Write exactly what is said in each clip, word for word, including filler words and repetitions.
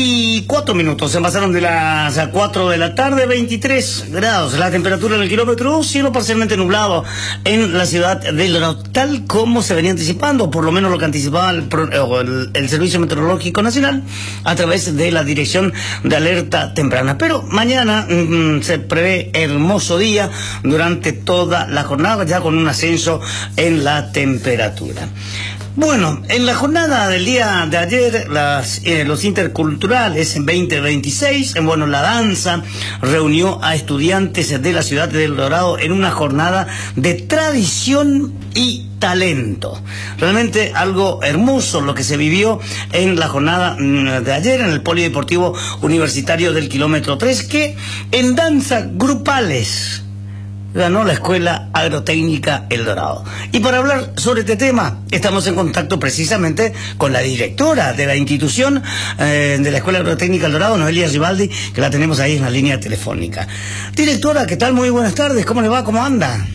veinticuatro minutos, se pasaron de las cuatro de la tarde, veintitrés grados. La temperatura en el kilómetro dos, cielo parcialmente nublado en la ciudad del Dorado, tal como se venía anticipando, por lo menos lo que anticipaba el, el, el Servicio Meteorológico Nacional a través de la Dirección de Alerta Temprana. Pero mañana mmm, se prevé hermoso día durante toda la jornada, ya con un ascenso en la temperatura. Bueno, en la jornada del día de ayer, las, eh, los interculturales en veinte veintiséis, en bueno, la danza reunió a estudiantes de la ciudad de El Dorado en una jornada de tradición y talento. Realmente algo hermoso lo que se vivió en la jornada de ayer en el Polideportivo Universitario del kilómetro tres, que en danza grupales ganó la Escuela Agrotécnica El Dorado. Y para hablar sobre este tema, estamos en contacto precisamente con la directora de la institución eh, de la Escuela Agrotécnica El Dorado, Noelia Ribaldi, que la tenemos ahí en la línea telefónica. Directora, ¿qué tal? Muy buenas tardes. ¿Cómo le va? ¿Cómo anda?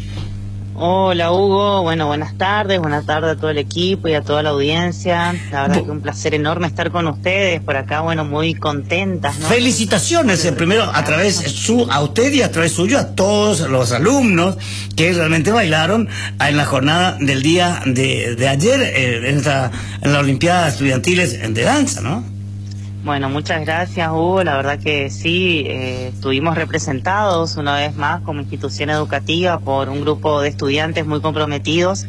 Hola Hugo, bueno, buenas tardes, buenas tardes a todo el equipo y a toda la audiencia. La verdad que un placer enorme estar con ustedes por acá, bueno, muy contentas, ¿no? Felicitaciones, eh, primero a través su, a usted y a través suyo a todos los alumnos que realmente bailaron en la jornada del día de, de ayer eh, en, esta, en la Olimpiada Estudiantiles de Danza, ¿no? Bueno, muchas gracias Hugo, la verdad que sí, eh, estuvimos representados una vez más como institución educativa por un grupo de estudiantes muy comprometidos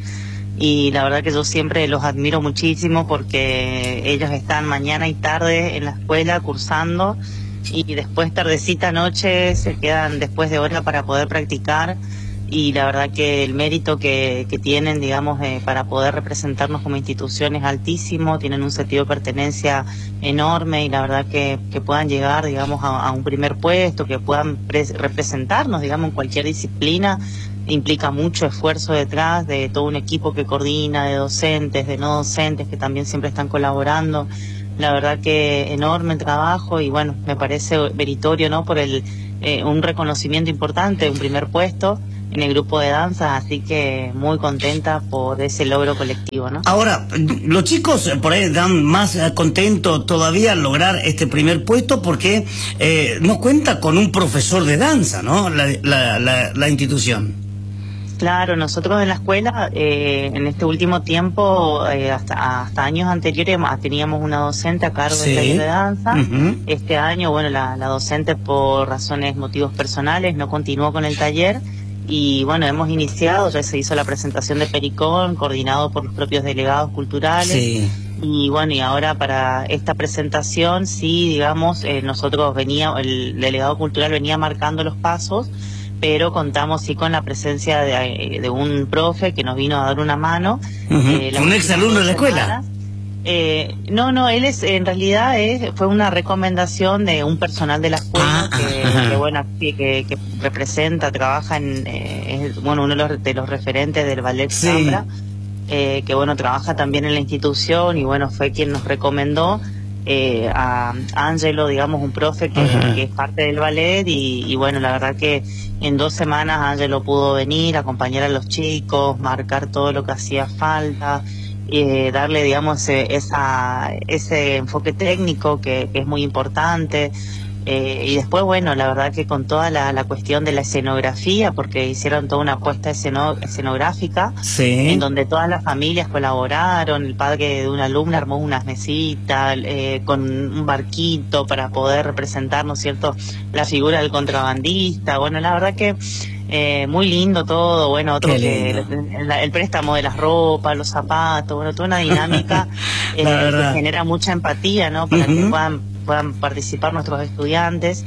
y la verdad que yo siempre los admiro muchísimo porque ellos están mañana y tarde en la escuela cursando y después tardecita noche se quedan después de hora para poder practicar. Y la verdad que el mérito que, que tienen, digamos, eh, para poder representarnos como institución es altísimo, tienen un sentido de pertenencia enorme y la verdad que, que puedan llegar, digamos, a, a un primer puesto, que puedan representarnos, digamos, en cualquier disciplina, implica mucho esfuerzo detrás de todo un equipo que coordina, de docentes, de no docentes que también siempre están colaborando. La verdad que enorme el trabajo y bueno, me parece meritorio, ¿no? Por el eh, un reconocimiento importante, un primer puesto en el grupo de danza, así que muy contenta por ese logro colectivo, ¿no? Ahora, los chicos por ahí dan más contento todavía al lograr este primer puesto porque eh, no cuenta con un profesor de danza, ¿no? La, la, la, la institución. Claro, nosotros en la escuela, eh, en este último tiempo, eh, hasta, hasta años anteriores, teníamos una docente a cargo Sí. del taller de danza. Uh-huh. Este año, bueno, la, la docente por razones, motivos personales, no continuó con el taller. Y bueno, hemos iniciado, ya se hizo la presentación de Pericón, coordinado por los propios delegados culturales. Sí. Y bueno, y ahora para esta presentación, sí, digamos, eh, nosotros venía, el delegado cultural venía marcando los pasos, pero contamos sí con la presencia de, de un profe que nos vino a dar una mano. Uh-huh. eh, ¿Un ex alumno de la escuela? Semanas. Eh, no, no, él es, en realidad es, fue una recomendación de un personal de la escuela ah, que, que, bueno, que, que representa, trabaja en, eh, es, bueno, uno de los, de los referentes del ballet Sí. Zambra, eh, que bueno, trabaja también en la institución y bueno, fue quien nos recomendó eh, a Ángelo, digamos, un profe que, que es parte del ballet y, y bueno, la verdad que en dos semanas Ángelo pudo venir, acompañar a los chicos, marcar todo lo que hacía falta. Eh, darle, digamos, eh, esa, ese enfoque técnico que, que es muy importante. Eh, y después, bueno, la verdad que con toda la, la cuestión de la escenografía, porque hicieron toda una apuesta esceno, escenográfica, Sí. en donde todas las familias colaboraron, el padre de una alumna armó unas mesitas, eh, con un barquito para poder representar, ¿no es cierto?, la figura del contrabandista. Bueno, la verdad que Eh, muy lindo todo, bueno, otro que el, el, el préstamo de las ropas, los zapatos, bueno, toda una dinámica eh, que genera mucha empatía, ¿no? Para uh-huh. que puedan, puedan participar nuestros estudiantes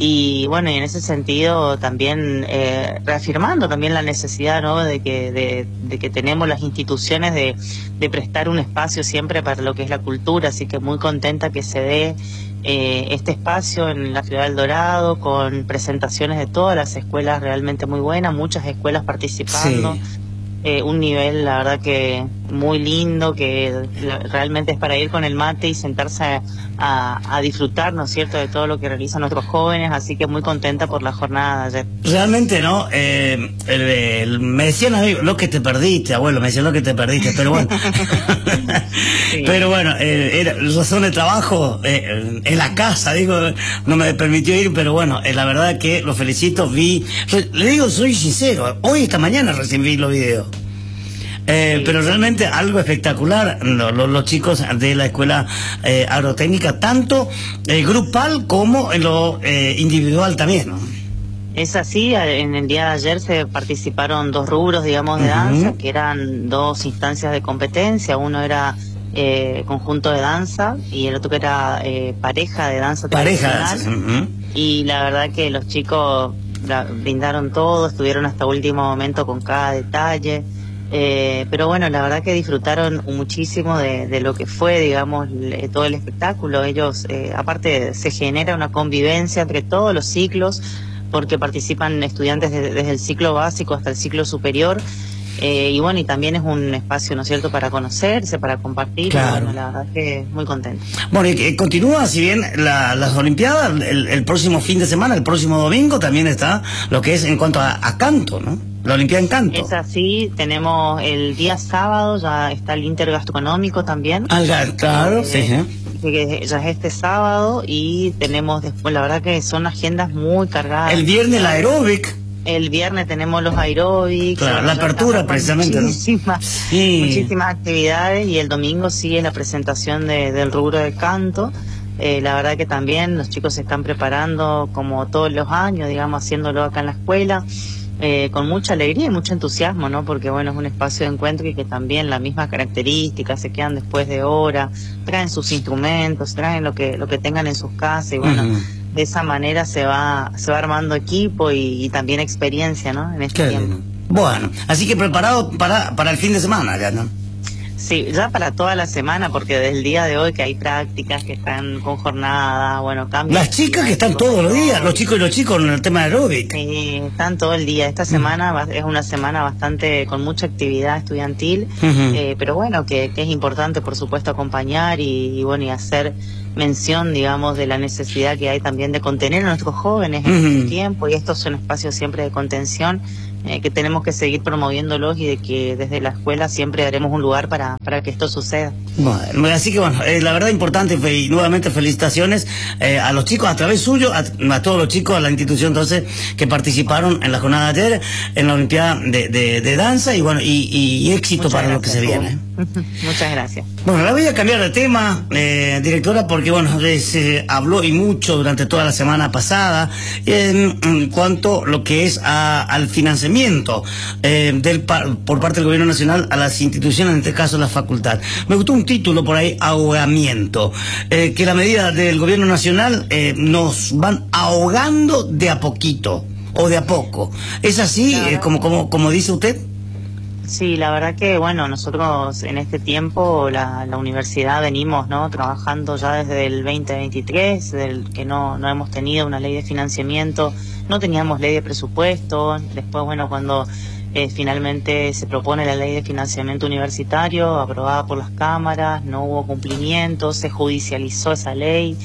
y bueno, y en ese sentido también eh, reafirmando también la necesidad, ¿no? De que, de, de que tenemos las instituciones de, de prestar un espacio siempre para lo que es la cultura, así que muy contenta que se dé Eh, este espacio en la ciudad del Dorado con presentaciones de todas las escuelas realmente muy buenas, muchas escuelas participando, sí. eh, un nivel la verdad que muy lindo, que realmente es para ir con el mate y sentarse a, a, a disfrutar, ¿no es cierto?, de todo lo que realizan nuestros jóvenes, así que muy contenta por la jornada de ayer. Realmente, ¿no? Eh, el, el, me decían a mí, lo que te perdiste, abuelo, me decían lo que te perdiste, pero bueno. Sí. Pero bueno, eh, era razón de trabajo eh, en la casa, digo, no me permitió ir, pero bueno, eh, la verdad que lo felicito, vi, le digo, soy sincero, hoy esta mañana recién vi los videos. Eh, sí, pero realmente algo espectacular, no, los, los chicos de la escuela eh, agrotécnica, tanto eh, grupal como en lo eh, individual también, ¿no? Es así, en el día de ayer se participaron dos rubros, digamos, de danza, uh-huh. que eran dos instancias de competencia, uno era eh, conjunto de danza y el otro que era eh, pareja de danza pareja tradicional. Danza. Uh-huh. Y la verdad que los chicos la, brindaron todo, estuvieron hasta último momento con cada detalle. Eh, pero bueno, la verdad que disfrutaron muchísimo de, de lo que fue, digamos, le, todo el espectáculo. Ellos, eh, aparte, se genera una convivencia entre todos los ciclos, porque participan estudiantes de, desde el ciclo básico hasta el ciclo superior. Eh, y bueno, y también es un espacio, ¿no es cierto?, para conocerse, para compartir. Claro. Bueno, la verdad que muy contenta. Bueno, y continúa, si bien la, las Olimpiadas, el, el próximo fin de semana, el próximo domingo, también está lo que es en cuanto a, a canto, ¿no? La Olimpiada en canto. Es así, tenemos el día sábado, ya está el intergastronómico también. Ah, claro, eh, sí. ¿eh? Que ya es este sábado, y tenemos después, la verdad que son agendas muy cargadas. El viernes la aeróbic. El viernes tenemos los aeróbics. Claro, la apertura precisamente, muchísimas, ¿no? Sí. muchísimas actividades, y el domingo sí es la presentación de, del rubro de canto. Eh, la verdad que también los chicos se están preparando como todos los años, digamos, haciéndolo acá en la escuela. Eh, con mucha alegría y mucho entusiasmo, ¿no? Porque bueno, es un espacio de encuentro y que también las mismas características se quedan después de hora, traen sus instrumentos, traen lo que lo que tengan en sus casas, y bueno, uh-huh. de esa manera se va se va armando equipo y, y también experiencia, ¿no? En este Qué tiempo. Bien. Bueno, así que preparado para para el fin de semana ya, ¿no? Sí, ya para toda la semana, porque desde el día de hoy que hay prácticas, que están con jornada, bueno, cambios. Las chicas que están todos los días, los chicos y los chicos en el tema de aeróbic. Sí, están todo el día. Esta semana mm. es una semana bastante con mucha actividad estudiantil, uh-huh. eh, pero bueno, que, que es importante, por supuesto, acompañar y, y bueno, y hacer mención, digamos, de la necesidad que hay también de contener a nuestros jóvenes en uh-huh. este tiempo, y estos son espacios siempre de contención, eh, que tenemos que seguir promoviéndolos, y de que desde la escuela siempre haremos un lugar para, para que esto suceda. Bueno, así que bueno, eh, la verdad importante, y nuevamente felicitaciones eh, a los chicos, a través suyo, a, a todos los chicos, a la institución entonces que participaron en la jornada de ayer, en la Olimpiada de, de, de danza, y bueno, y, y éxito Muchas para gracias, lo que se viene. Muchas gracias. Bueno, la voy a cambiar de tema, eh, directora, porque bueno, se habló y mucho durante toda la semana pasada en, en cuanto a lo que es a, al financiamiento eh, del por parte del gobierno nacional a las instituciones, en este caso la facultad. Me gustó un título por ahí, ahogamiento, eh, que la medida del gobierno nacional eh, nos van ahogando de a poquito o de a poco. ¿Es así, eh, como, como, como dice usted? Sí, la verdad que, bueno, nosotros en este tiempo, la, la universidad venimos, ¿no?, trabajando ya desde el veinte veintitrés, del que no, no hemos tenido una ley de financiamiento, no teníamos ley de presupuesto. Después, bueno, cuando eh, finalmente se propone la ley de financiamiento universitario, aprobada por las cámaras, no hubo cumplimiento, se judicializó esa ley.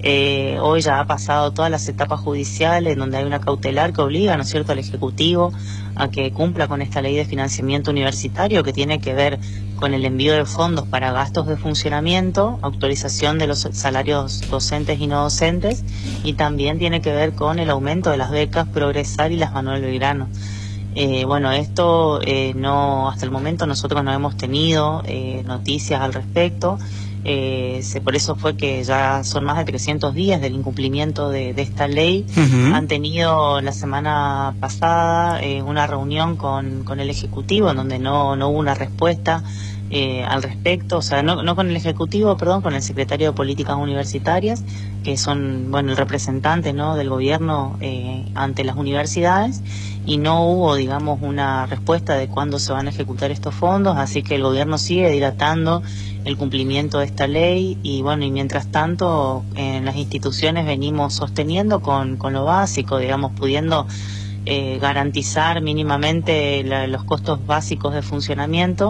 Eh, hoy ya ha pasado todas las etapas judiciales, donde hay una cautelar que obliga, ¿no es cierto?, al Ejecutivo a que cumpla con esta ley de financiamiento universitario, que tiene que ver con el envío de fondos para gastos de funcionamiento, autorización de los salarios docentes y no docentes, y también tiene que ver con el aumento de las becas Progresar y las Manuel Belgrano. Eh, bueno, esto eh, no, hasta el momento nosotros no hemos tenido eh, noticias al respecto. Eh, se, por eso fue que ya son más de trescientos días del incumplimiento de, de esta ley. Uh-huh. Han tenido la semana pasada eh, una reunión con, con el Ejecutivo, en donde no, no hubo una respuesta eh, al respecto, o sea, no, no con el Ejecutivo, perdón, con el Secretario de Políticas Universitarias, que son, bueno, el representante, ¿no?, del gobierno eh, ante las universidades, y no hubo, digamos, una respuesta de cuándo se van a ejecutar estos fondos, así que el gobierno sigue dilatando el cumplimiento de esta ley, y bueno, y mientras tanto en las instituciones venimos sosteniendo con, con lo básico, digamos, pudiendo eh, garantizar mínimamente la, los costos básicos de funcionamiento,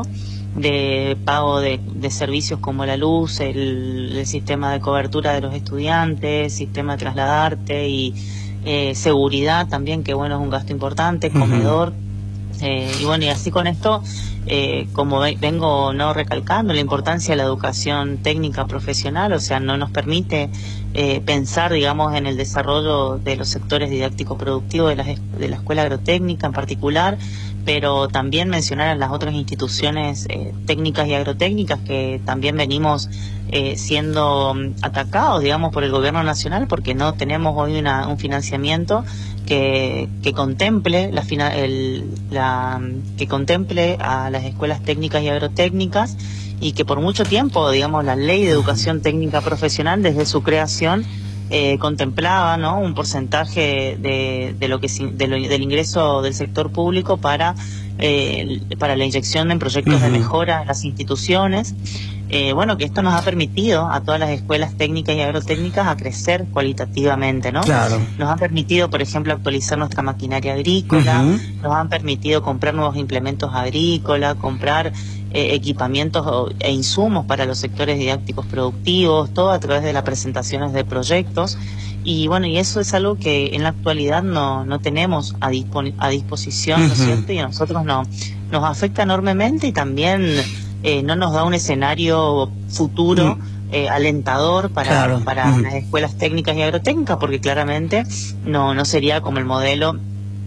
de pago de, de servicios como la luz, el, el sistema de cobertura de los estudiantes, sistema de trasladarte y eh, seguridad también, que bueno, es un gasto importante, comedor. Uh-huh. Eh, y bueno, y así con esto, eh, como ve, vengo no recalcando la importancia de la educación técnica profesional, o sea, no nos permite eh, pensar, digamos, en el desarrollo de los sectores didáctico-productivos de la, de la escuela agrotécnica en particular, pero también mencionar a las otras instituciones eh, técnicas y agrotécnicas que también venimos eh, siendo atacados, digamos, por el gobierno nacional, porque no tenemos hoy una, un financiamiento que, que contemple la, el, la que contemple a las escuelas técnicas y agrotécnicas, y que por mucho tiempo, digamos, la ley de educación técnica profesional desde su creación eh, contemplaba, ¿no?, un porcentaje de, de lo que de lo, del ingreso del sector público para eh, para la inyección en proyectos uh-huh. de mejora en las instituciones. Eh, bueno, que esto nos ha permitido a todas las escuelas técnicas y agrotécnicas a crecer cualitativamente, ¿no? Claro. Nos han permitido, por ejemplo, actualizar nuestra maquinaria agrícola, uh-huh. nos han permitido comprar nuevos implementos agrícolas, comprar eh, equipamientos e insumos para los sectores didácticos productivos, todo a través de las presentaciones de proyectos. Y bueno, y eso es algo que en la actualidad no, no tenemos a, dispo a disposición, uh-huh. ¿no es cierto? Y a nosotros no, nos afecta enormemente, y también Eh, no nos da un escenario futuro mm. eh, alentador para, claro. para mm. las escuelas técnicas y agrotécnicas, porque claramente no, no sería como el modelo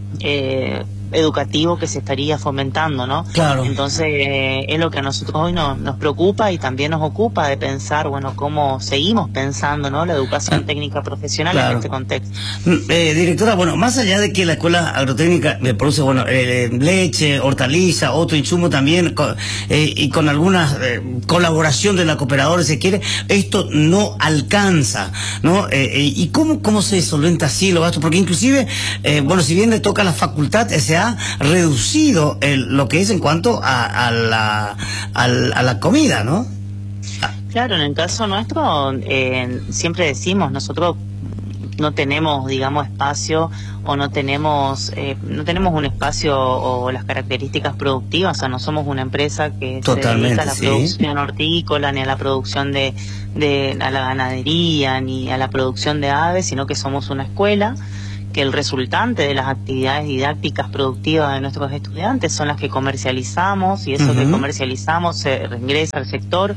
eh, educativo que se estaría fomentando, ¿no? Claro. Entonces eh, es lo que a nosotros hoy no, nos preocupa, y también nos ocupa de pensar, bueno, cómo seguimos pensando, ¿no?, la educación técnica profesional claro. en este contexto. Eh, directora, bueno, más allá de que la escuela agrotécnica me produce, bueno, eh, leche, hortaliza, otro insumo también, con, eh, y con alguna eh, colaboración de la cooperadora, si quiere, esto no alcanza, ¿no? Eh, eh, ¿Y cómo, cómo se solventa así los gastos? Porque inclusive, eh, bueno, si bien le toca a la facultad, se ha reducido el, lo que es en cuanto a, a, la, a, a la comida, ¿no? Claro, en el caso nuestro, eh, siempre decimos, nosotros no tenemos, digamos, espacio, o no tenemos eh, no tenemos un espacio o las características productivas, o sea, no somos una empresa que Totalmente, se dedica a la sí. producción hortícola, ni a la producción de, de a la ganadería, ni a la producción de aves, sino que somos una escuela que el resultante de las actividades didácticas productivas de nuestros estudiantes son las que comercializamos, y eso uh-huh. que comercializamos se regresa al sector,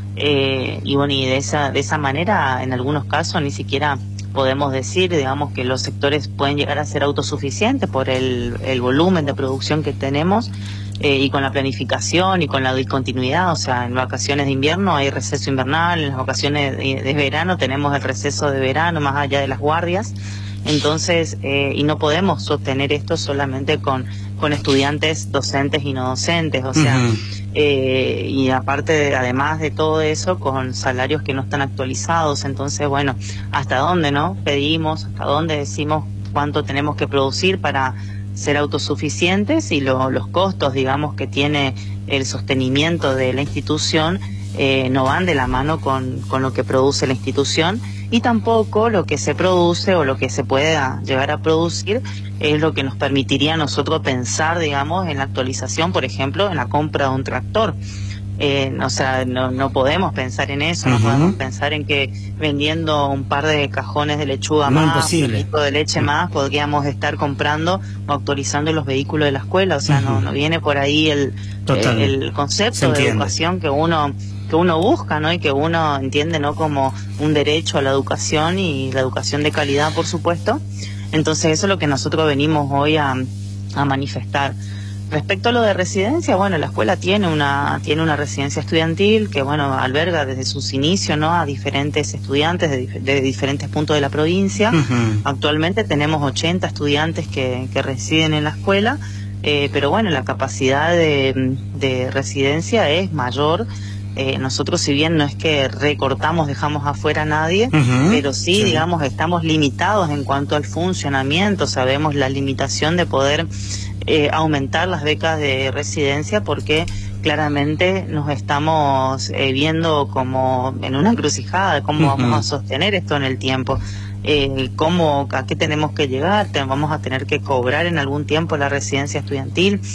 eh, y bueno, y de esa, de esa manera, en algunos casos, ni siquiera podemos decir, digamos, que los sectores pueden llegar a ser autosuficientes por el, el volumen de producción que tenemos, eh, y con la planificación y con la discontinuidad. O sea, en vacaciones de invierno hay receso invernal, en las vacaciones de, de verano tenemos el receso de verano, más allá de las guardias. Entonces, eh, y no podemos sostener esto solamente con, con estudiantes docentes y no docentes, o sea, uh-huh. eh, y aparte, de, además de todo eso, con salarios que no están actualizados. Entonces, bueno, ¿hasta dónde, no? Pedimos, ¿hasta dónde decimos cuánto tenemos que producir para ser autosuficientes? Y lo, los costos, digamos, que tiene el sostenimiento de la institución eh, no van de la mano con, con lo que produce la institución. Y tampoco lo que se produce o lo que se pueda llegar a producir es lo que nos permitiría a nosotros pensar, digamos, en la actualización, por ejemplo, en la compra de un tractor. Eh, o sea, no, no podemos pensar en eso, uh-huh. no podemos pensar en que vendiendo un par de cajones de lechuga no, más, un litro de leche más, podríamos estar comprando o actualizando los vehículos de la escuela. O sea, uh-huh. no, no viene por ahí el, el, el concepto de educación que uno... que uno busca, ¿no? Y que uno entiende, ¿no?, como un derecho a la educación, y la educación de calidad, por supuesto. Entonces eso es lo que nosotros venimos hoy a, a manifestar. Respecto a lo de residencia, bueno, la escuela tiene una tiene una residencia estudiantil que, bueno, alberga desde sus inicios, ¿no?, a diferentes estudiantes de, de diferentes puntos de la provincia. Uh-huh. Actualmente tenemos ochenta estudiantes que, que residen en la escuela, eh, pero bueno, la capacidad de, de residencia es mayor. Eh, nosotros, si bien no es que recortamos, dejamos afuera a nadie, uh-huh, pero sí, sí, digamos, estamos limitados en cuanto al funcionamiento. Sabemos la limitación de poder eh, aumentar las becas de residencia, porque claramente nos estamos eh, viendo como en una encrucijada, cómo uh-huh. vamos a sostener esto en el tiempo. Eh, cómo, a qué tenemos que llegar, vamos a tener que cobrar en algún tiempo la residencia estudiantil.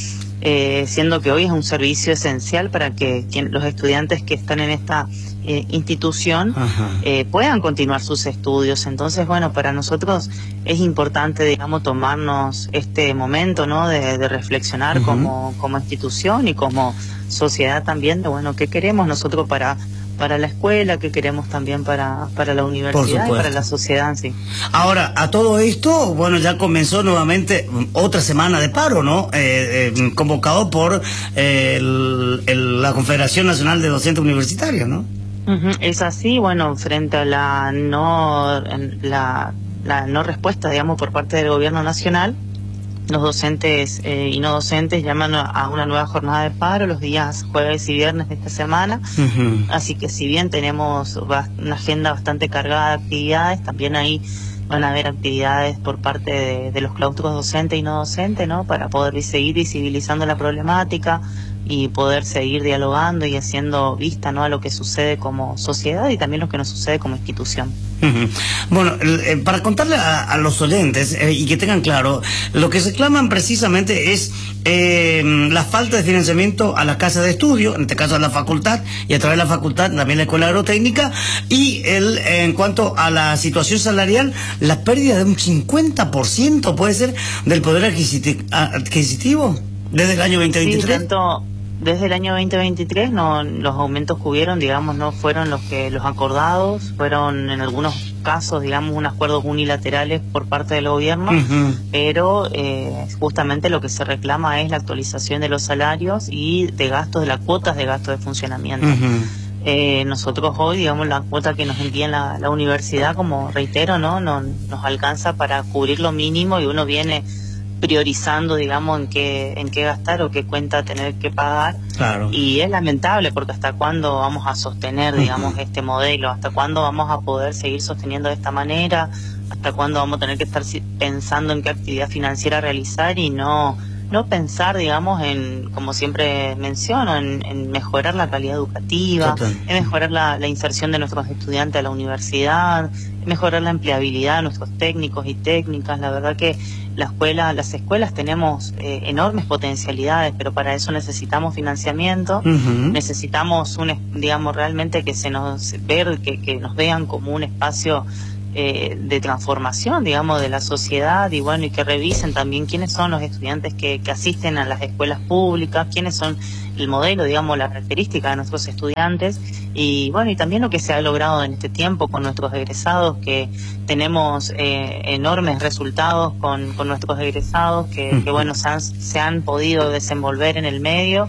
eh, siendo que hoy es un servicio esencial para que quien, los estudiantes que están en esta eh, institución eh, puedan continuar sus estudios. Entonces, bueno, para nosotros es importante, digamos, tomarnos este momento, ¿no?, de, de reflexionar uh-huh. como, como institución y como sociedad también, de, bueno, qué queremos nosotros para... para la escuela, que queremos también para, para la universidad y para la sociedad en sí. Ahora, a todo esto, bueno, ya comenzó nuevamente otra semana de paro, ¿no? Eh, eh, convocado por eh, el, el, la Confederación Nacional de Docentes Universitarios, ¿no? Uh-huh. Es así, bueno, frente a la no, la, la no respuesta, digamos, por parte del gobierno nacional, los docentes eh, y no docentes llaman a una nueva jornada de paro los días jueves y viernes de esta semana. Uh-huh. Así que si bien tenemos una agenda bastante cargada de actividades, también ahí van a haber actividades por parte de, de los claustros docentes y no docentes, ¿no?, para poder seguir visibilizando la problemática y poder seguir dialogando y haciendo vista, ¿no?, a lo que sucede como sociedad y también lo que nos sucede como institución. Uh-huh. Bueno, eh, para contarle a, a los oyentes eh, y que tengan claro, lo que reclaman precisamente es eh, la falta de financiamiento a la casa de estudio, en este caso a la facultad, y a través de la facultad también la escuela agrotécnica, y el, eh, en cuanto a la situación salarial, la pérdida de un cincuenta por ciento puede ser del poder adquisitivo, adquisitivo desde el año veinte veintitrés. Sí, tanto desde el año veinte veintitrés no, los aumentos que hubieron, digamos, no fueron los que los acordados, fueron en algunos casos, digamos, unos acuerdos unilaterales por parte del gobierno, uh-huh. pero eh, justamente lo que se reclama es la actualización de los salarios y de gastos, de las cuotas de gasto de funcionamiento. Uh-huh. Eh, nosotros hoy, digamos, la cuota que nos envía la, la universidad, como reitero, no, no nos alcanza para cubrir lo mínimo y uno viene priorizando, digamos, en qué en qué gastar o qué cuenta tener que pagar. Claro. Y es lamentable porque hasta cuándo vamos a sostener, digamos, uh-huh. este modelo, hasta cuándo vamos a poder seguir sosteniendo de esta manera, hasta cuándo vamos a tener que estar pensando en qué actividad financiera realizar y no no pensar, digamos, en, como siempre menciono, en, en mejorar la calidad educativa, Total. en mejorar la, la inserción de nuestros estudiantes a la universidad, en mejorar la empleabilidad de nuestros técnicos y técnicas. La verdad que la escuela, las escuelas tenemos eh, enormes potencialidades, pero para eso necesitamos financiamiento, uh-huh. necesitamos un, digamos, realmente que se nos ver, que, que nos vean como un espacio Eh, de transformación, digamos, de la sociedad, y bueno, y que revisen también quiénes son los estudiantes que, que asisten a las escuelas públicas, quiénes son el modelo, digamos, la característica de nuestros estudiantes, y bueno, y también lo que se ha logrado en este tiempo con nuestros egresados, que tenemos eh, enormes resultados con, con nuestros egresados, que, que bueno, se han, se han podido desenvolver en el medio,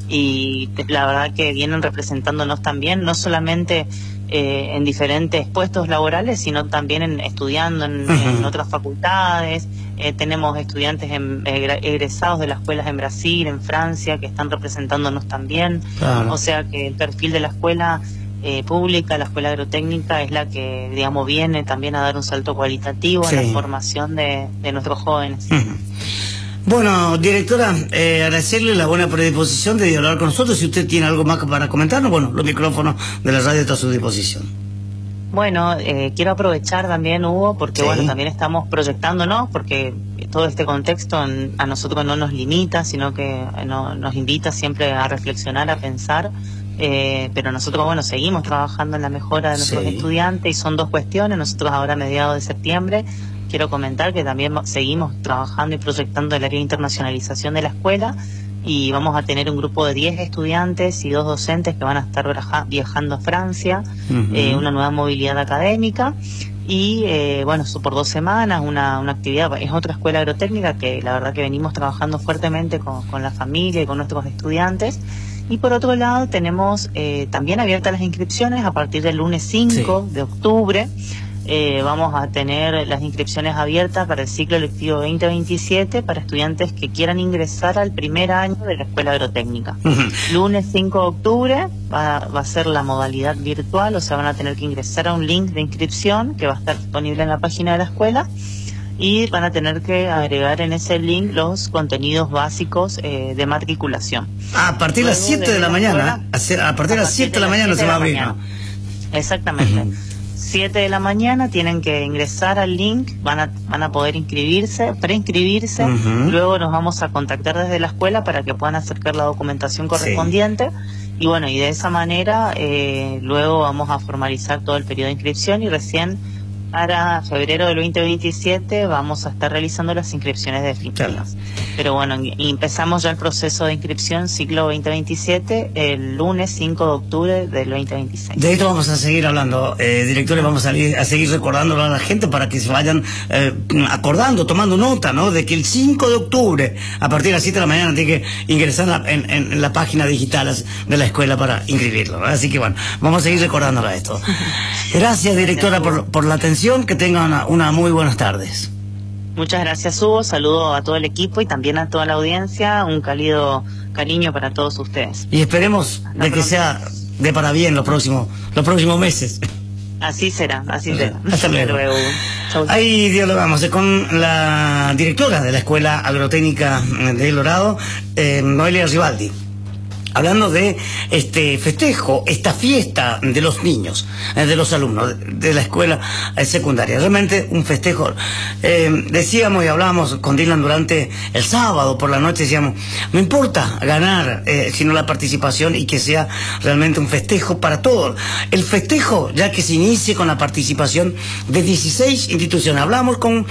y la verdad que vienen representándonos también, no solamente Eh, en diferentes puestos laborales, sino también en, estudiando en, uh-huh. en otras facultades. Eh, tenemos estudiantes en, egresados de las escuelas en Brasil, en Francia, que están representándonos también. Claro. O sea que el perfil de la escuela eh, pública, la escuela agrotécnica, es la que, digamos, viene también a dar un salto cualitativo sí. en la formación de, de nuestros jóvenes. Uh-huh. Bueno, directora, eh, agradecerle la buena predisposición de dialogar con nosotros. Si usted tiene algo más para comentarnos, bueno, los micrófonos de la radio están a su disposición. Bueno, eh, quiero aprovechar también, Hugo, porque sí. bueno, también estamos proyectándonos, porque todo este contexto a nosotros no nos limita, sino que no, nos invita siempre a reflexionar, a pensar. Eh, pero nosotros, bueno, seguimos trabajando en la mejora de nuestros sí. estudiantes, y son dos cuestiones. Nosotros ahora a mediados de septiembre quiero comentar que también seguimos trabajando y proyectando el área de internacionalización de la escuela, y vamos a tener un grupo de diez estudiantes y dos docentes que van a estar viajando a Francia, uh-huh. eh, una nueva movilidad académica, y eh, bueno, por dos semanas, una, una actividad, es otra escuela agrotécnica que la verdad que venimos trabajando fuertemente con, con la familia y con nuestros estudiantes. Y por otro lado tenemos eh, también abiertas las inscripciones a partir del lunes cinco sí. de octubre. Eh, vamos a tener las inscripciones abiertas para el ciclo lectivo veinte veintisiete para estudiantes que quieran ingresar al primer año de la escuela agrotécnica. Uh-huh. Lunes cinco de octubre va, va a ser la modalidad virtual, o sea, van a tener que ingresar a un link de inscripción que va a estar disponible en la página de la escuela, y van a tener que agregar en ese link los contenidos básicos eh, de matriculación. Ah, a partir de las siete de la mañana, a partir de las siete de la mañana se va a abrir, ¿no? Exactamente. Uh-huh. siete de la mañana tienen que ingresar al link, van a, van a poder inscribirse, preinscribirse, uh-huh. Luego nos vamos a contactar desde la escuela para que puedan acercar la documentación correspondiente, sí. Y bueno, y de esa manera eh, luego vamos a formalizar todo el periodo de inscripción y recién para febrero del veinte veintisiete vamos a estar realizando las inscripciones definitivas. Claro. Pero bueno, y empezamos ya el proceso de inscripción ciclo veinte veintisiete el lunes cinco de octubre del veinte veintiséis. De esto vamos a seguir hablando, eh, directores, vamos a, a seguir recordándolo a la gente para que se vayan eh, acordando, tomando nota, ¿no? De que el cinco de octubre, a partir de las siete de la mañana, tiene que ingresar en, en, en la página digital de la escuela para inscribirlo, ¿no? Así que bueno, vamos a seguir recordándolo a esto. Gracias, directora, por, por la atención. Que tengan una, una muy buenas tardes. Muchas gracias, Hugo. Saludo a todo el equipo y también a toda la audiencia. Un cálido cariño para todos ustedes. Y esperemos Hasta de pronto. Que sea de para bien los próximos, los próximos meses. Así será, así será. Hasta luego. luego. Chau. Ahí dialogamos con la directora de la Escuela Agrotécnica de El Dorado, eh, Noelia Ribaldi. Hablando de este festejo, esta fiesta de los niños, de los alumnos de la escuela secundaria. Realmente un festejo. Eh, decíamos y hablábamos con Dylan durante el sábado por la noche, decíamos, no importa ganar, eh, sino la participación y que sea realmente un festejo para todos. El festejo, ya que se inicie con la participación de dieciséis instituciones. Hablamos con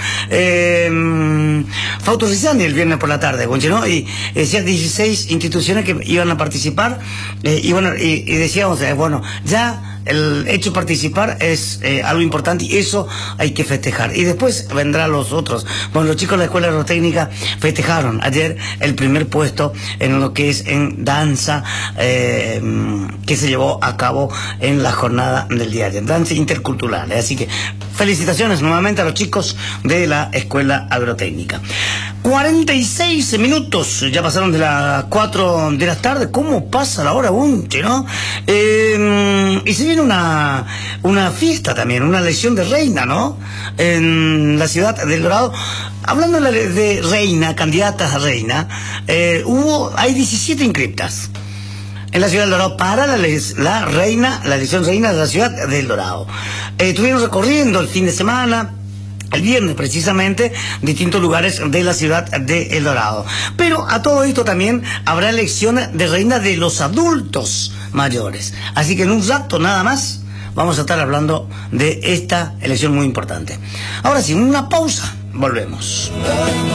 eh, Fausto Rizani el viernes por la tarde, ¿no? Y decía dieciséis instituciones que iban a participar. Participar eh, y bueno y, y decíamos eh, bueno ya el hecho de participar es eh, algo importante y eso hay que festejar y después vendrán los otros. Bueno, los chicos de la Escuela Agrotécnica festejaron ayer el primer puesto en lo que es en danza eh, que se llevó a cabo en la jornada del día de danza intercultural, así que felicitaciones nuevamente a los chicos de la Escuela Agrotécnica. cuarenta y seis minutos, ya pasaron de las cuatro de la tarde. ¿Cómo pasa la hora unche, no? Eh, y se viene una, una fiesta también, una elección de reina, ¿no? En la ciudad de El Dorado. Hablando de reina, candidatas a reina, eh, hubo, hay diecisiete inscriptas en la ciudad del Dorado para la, la reina, la elección reina de la ciudad del Dorado. Eh, estuvieron recorriendo el fin de semana, el viernes precisamente, distintos lugares de la ciudad de El Dorado. Pero a todo esto también habrá elección de reina de los adultos mayores. Así que en un rato nada más vamos a estar hablando de esta elección muy importante. Ahora sí, una pausa, volvemos.